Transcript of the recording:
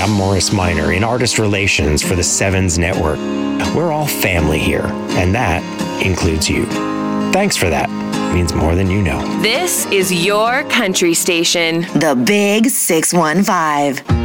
I'm Morris Minor in Artist Relations for the Sevens Network. We're all family here, and that includes you. Thanks for that. It means more than you know. This is your country station. The Big 615.